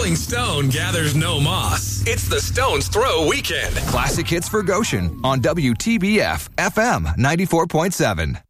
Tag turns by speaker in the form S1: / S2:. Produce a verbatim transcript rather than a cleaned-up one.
S1: Rolling Stone gathers no moss. It's the Stones Throw Weekend.
S2: Classic hits for Goshen on W T B F F M ninety-four point seven.